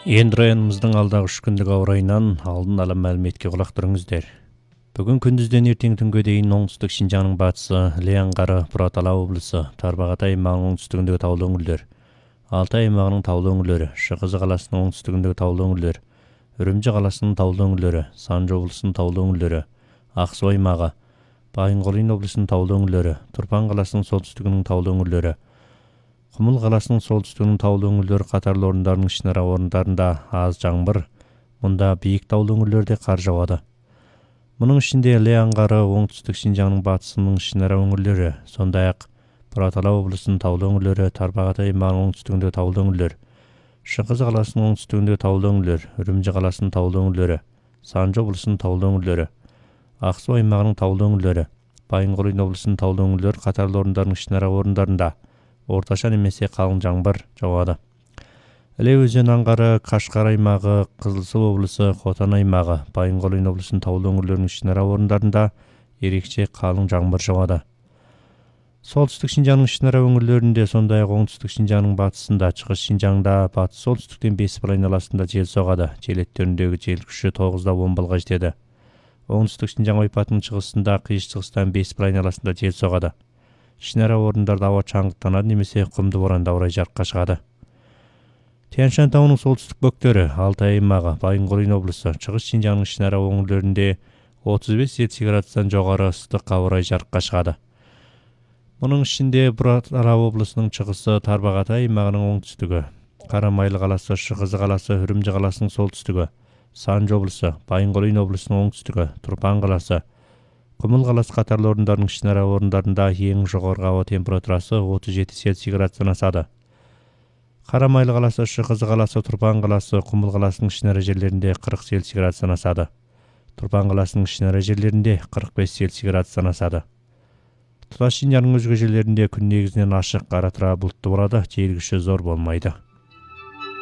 Енді районымыздың алдағы 3 күндік ауа райынан алдын ала мәліметке құлақ түріңіздер. Бүгін күндізден ертең түнге дейін оңтүстік Шинжаңның батысы, Іле аңғары, Бұратала облысы, Тарбағатай аймағының оңтүстігіндегі таулы өңірлер, Алтай аймағының таулы өңірлері, Шықызы қаласының оңтүстігіндегі таулы өңірлер, Үрімжі қаласының таулы өңірлері, Санжы облысының таулы өңірлері, Ақсу аймағы, Байынқол облысының таулы өңірлері, Тұрпан қаласының солтүстігінің таулы өңірлері, Құмыл қаласының солтүстігінің таулы өңірлері қатарлы орындарының ішінара орындарында аз жаңбыр, мұнда биік таулы өңірлерде қар жауады. Мұның ішінде Іле аңғары, оңтүстік Шинжаңның батысының ішінара өңірлері, сондай-ақ Бұратала облысының таулы өңірлері, Тарбағатай аймағының оңтүстігіндегі таулы өңірлер, Шықызы қаласының оңтүстігіндегі таулы өңірлер, Үрімжі қаласының таулы өңірлері, Санжы облысының таулы өңірлері, Ақсу аймағының таулы өңірлері, Байынқол облысының таулы өңірлері қатарлы орындарының ішінара орындарында орташа немесе қалың жаңбыр жауады. Іле өзен аңғары, Қашқар аймағы, Қызылсу облысы, Хотан аймағы, Байынқол облысының таулы өңірлерінің ішінара орындарында ерекше қалың жаңбыр жауады. Солтүстік Шинжаңның ішінара өңірлерінде, сондай-ақ оңтүстік Шинжаңның батысында, Шығыс Шинжаңда батыс солтүстіктен 5 айналасында жел соғады. Жел екпіні жел күші 9-10 балға жетеді. Оңтүстік Шинжаң ойпатының шығысында, қиыр-шығыстан 5 айналасында жел соғады. Ішінара орындарда ауа шаңғыттанады немесе құмды боранды ауа райы жарыққа шығады. Тянь-Шань тауының солтүстік бөктері, Алтай аймағы, Байынқол облысы, Шығыс Шинжаңның ішінара өңірлерінде 35 Цельсий градустан жоғары ыстық ауа райы жарыққа шығады. Мұның ішінде Бұратала облысының шығысы, Тарбағатай аймағының оңтүстігі, Қарамайлы қаласы, Шықызы қаласы, Үрімжі қаласының солтүстігі, Санжы облысы, Байынқол облысының оңтүстігі, Тұрпан қаласы, Құмыл қаласы қатарлы орындарының ішінара орындарында ең жоғарғы ауа температурасы 37 Цельсий градустан асады. Қарамайлы қаласы, Шықызы қаласы, Тұрпан қаласы, Құмыл қаласының ішінара жерлерінде 40 Цельсий градустан асады. Тұрпан қаласының ішінара жерлерінде 45 Цельсий градустан асады. Тұтас Шинжаңның өзге жерлерінде күн негізінен ашық, ара-тұра бұлтты болады, жел күші зор болмайды.